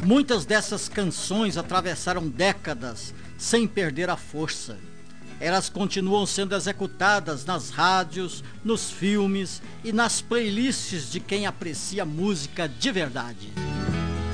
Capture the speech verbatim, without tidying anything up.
Muitas dessas canções atravessaram décadas sem perder a força. Elas continuam sendo executadas nas rádios, nos filmes e nas playlists de quem aprecia música de verdade.